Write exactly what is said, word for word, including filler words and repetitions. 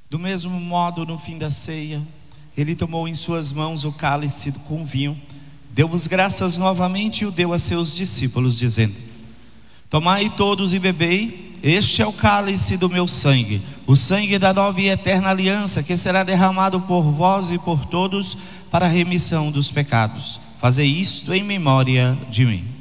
Do mesmo modo, no fim da ceia, ele tomou em suas mãos o cálice com vinho, deu-vos graças novamente e o deu a seus discípulos, dizendo: tomai todos e bebei, este é o cálice do meu sangue, o sangue da nova e eterna aliança, que será derramado por vós e por todos para a remissão dos pecados. Fazei isto em memória de mim.